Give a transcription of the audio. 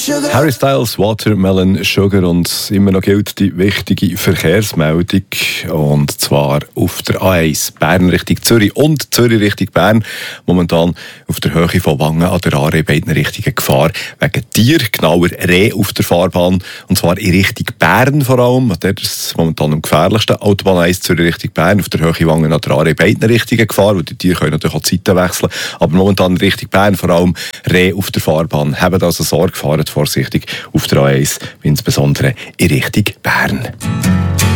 Harry Styles, Watermelon Sugar, und immer noch gilt die wichtige Verkehrsmeldung, und zwar auf der A1 Bern Richtung Zürich und Zürich Richtung Bern. Momentan auf der Höhe von Wangen an der Aare beiden Richtungen Gefahr wegen Tier, genauer Reh auf der Fahrbahn, und zwar in Richtung Bern vor allem. Dort ist es momentan am gefährlichsten. Autobahn 1 Zürich Richtung Bern, auf der Höhe Wangen an der Aare beiden Richtungen Gefahr, weil die Tiere können natürlich auch die Seiten wechseln, aber momentan Richtung Bern vor allem Reh auf der Fahrbahn. Habt also Sorge, fahrt vorsichtig auf der A1, insbesondere in Richtung Bern.